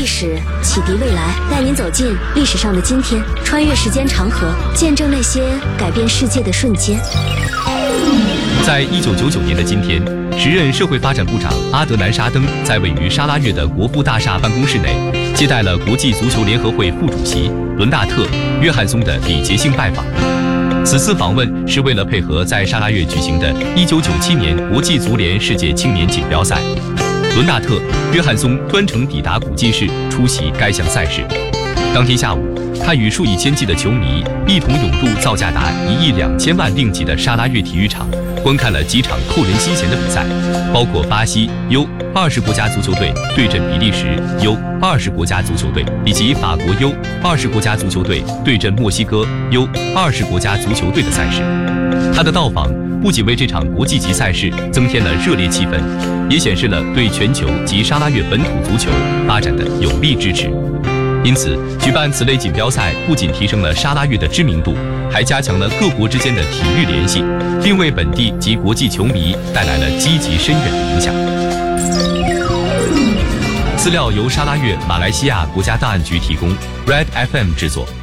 史，启迪未来，带您走进历史上的今天，穿越时间长河，见证那些改变世界的瞬间。 在1999年的今天，时任社会发展部长阿德南·沙登在位于沙拉越的国父大厦办公室内，接待了国际足球联合会副主席伦纳特·约翰松的礼节性拜访。此次访问是为了配合在沙拉越举行的1997年国际足联世界青年锦标赛。伦纳特·约翰松专程抵达古迹市出席该项赛事。当天下午，他与数以千计的球迷一同涌入造价达1亿2千万令吉的沙拉越体育场，观看了几场扣人心弦的比赛，包括巴西 U20国家足球队对阵比利时 U20国家足球队，以及法国 U20国家足球队对阵墨西哥 U20国家足球队的赛事。他的到访不仅为这场国际级赛事增添了热烈气氛，也显示了对全球及沙拉越本土足球发展的有力支持。因此，举办此类锦标赛不仅提升了沙拉越的知名度，还加强了各国之间的体育联系，并为本地及国际球迷带来了积极深远的影响。资料由沙拉越马来西亚国家档案局提供 ，Red FM 制作。